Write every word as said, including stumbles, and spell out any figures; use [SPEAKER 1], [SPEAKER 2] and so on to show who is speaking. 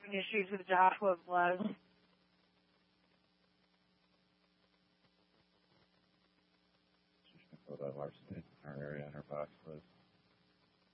[SPEAKER 1] issues with Joshua Blows.
[SPEAKER 2] She's going to put our state in our area in her box list.